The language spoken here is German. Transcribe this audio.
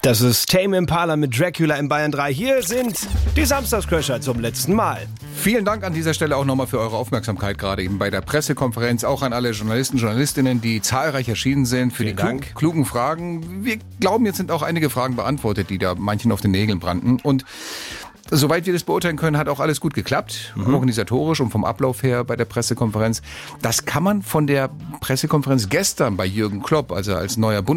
Das ist Tame Impala mit Dracula in Bayern 3. Hier sind die Samstagscrasher zum letzten Mal. Vielen Dank an dieser Stelle auch nochmal für eure Aufmerksamkeit, gerade eben bei der Pressekonferenz. Auch an alle Journalisten, Journalistinnen, die zahlreich erschienen sind für die klugen Fragen. Wir glauben, jetzt sind auch einige Fragen beantwortet, die da manchen auf den Nägeln brannten. Und soweit wir das beurteilen können, hat auch alles gut geklappt, organisatorisch und vom Ablauf her bei der Pressekonferenz. Das kann man von der Pressekonferenz gestern bei Jürgen Klopp, also als neuer